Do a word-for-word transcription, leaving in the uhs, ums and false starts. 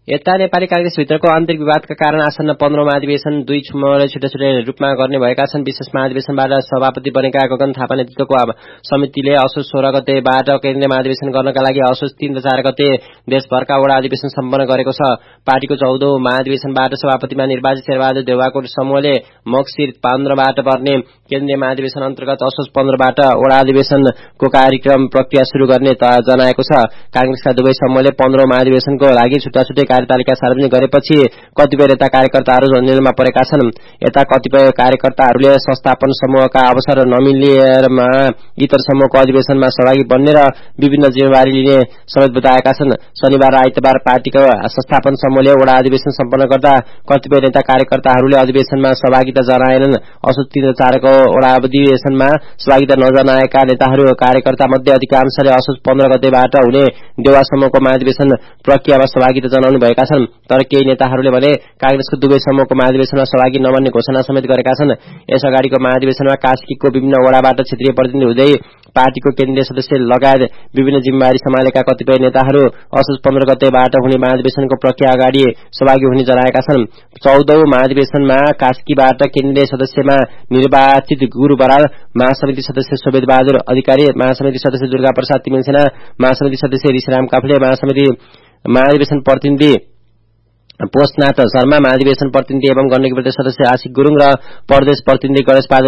यता नेपाली कांग्रेस भित्रको आन्तरिक विवादका कारण आसन्न पन्ध्रौं महाधिवेशन दुई छुट्टै छुट्टै रूपमा गर्ने भएका छन्। विशेष महाधिवेशनबाट सभापति बनेका गगन थापा नेतृत्वको समितिले असोज सोह्र गतेबाट केन्द्रीय महाधिवेशन गर्नका लागि असोज तीन र चार गते देशभरका वडा अधिवेशन सम्पन्न गरेको छ। पार्टीको चौधौं महाधिवेशनबाट सभापतिमा निर्वाचित शेरबहादुर देउवाको समूहले मक्सिर पन्ध्रबाट पर्ने केन्द्रीय महाधिवेशन अन्तर्गत असोज पन्ध्रबाट वडा अधिवेशनको कार्यक्रम प्रक्रिया शुरू गर्ने जनाएको छ। कांग्रेसका दुवै समूहले पन्ध्रौं महाधिवेशनको लागि छुट्टा छुट्टै कार्यतालिका सार्वजनिक गरेपछि कतिपय नेता कार्यकर्ताहरू झन्झटमा परेका छन्। यता कतिपय कार्यकर्ताहरूले संस्थापन समूहका अवसर नमिलेरमा इतर समूहको अधिवेशनमा सहभागी बन्ने र विभिन्न जिम्मेवारी लिने समेत बताएका छन्। शनिबार र आइतबार पार्टीको संस्थापन समूहले वडा अधिवेशन सम्पन्न गर्दा कतिपय नेता कार्यकर्ताहरूले अधिवेशनमा सहभागिता जनाएनन्। असोज तीन र चारको वडा अधिवेशनमा सहभागिता नजनाएका नेताहरू कार्यकर्ता मध्ये अधिकांशले असोज पन्ध्र गतेबाट हुने देउवा समूहको महाधिवेशन प्रक्रियामा सहभागिता जनाउनु भएका छन्। तर केही नेताहरूले भने कांग्रेसको दुवै समूहको महाधिवेशनमा सहभागी नबन्ने घोषणा समेत गरेका छन्। यस अगाडिको महाधिवेशनमा कास्कीको विभिन्न वडाबाट क्षेत्रीय प्रतिनिधि हुँदै पार्टीको केन्द्रीय सदस्य लगायत विभिन्न जिम्मेवारी सम्हालेका कतिपय नेताहरू असोज पन्ध्र गतेबाट हुने महाधिवेशनको प्रक्रिया अगाडि सहभागी हुने जनाएका छन्। चौधौं महाधिवेशनमा कास्कीबाट केन्द्रीय सदस्यमा निर्वाचित गुरु बराल, महासमिति सदस्य सोभेद बहादुर अधिकारी, महासमिति सदस्य दुर्गा प्रसाद तिमिल सेना, महासमिति सदस्य ऋषिराम काफ्ले, महासमिति महाधिवेशन प्रतिनिधि पोषनाथ शर्मा, महाधिवेशन प्रतिनिधि एवं गण्डकी प्रदेश सदस्य आशिक गुरुङ र प्रदेश प्रतिनिधि गणेश